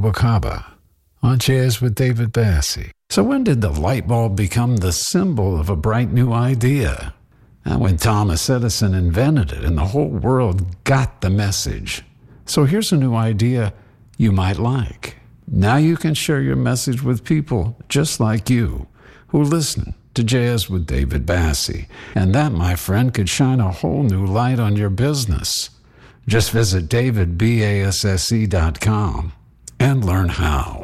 Cowabacaba on Jazz with David Bassi. So when did the light bulb become the symbol of a bright new idea? And when Thomas Edison invented it and the whole world got the message. So here's a new idea you might like. Now you can share your message with people just like you who listen to Jazz with David Bassi. And that, my friend, could shine a whole new light on your business. Just visit davidbasse.com and learn how.